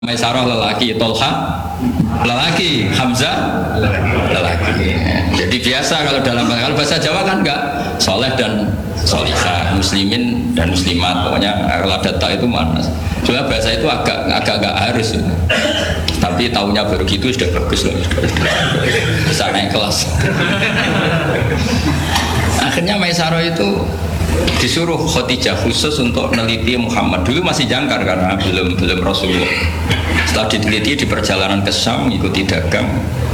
Maisarah lelaki, Tolha lelaki, Hamzah lelaki. Jadi biasa kalau dalam bahasa Jawa kan enggak soleh dan solihah, muslimin dan muslimat. Pokoknya kalau ada tak itu mana. Soalnya bahasa itu agak enggak harus. Tapi tahunya baru gitu sudah bagus loh. Bisa naik kelas. Akhirnya Maisarah itu disuruh Khadijah khusus untuk meneliti Muhammad. Dulu masih jangkar karena belum Rasulullah. Setelah diteliti di perjalanan ke Syam, ikuti dagang,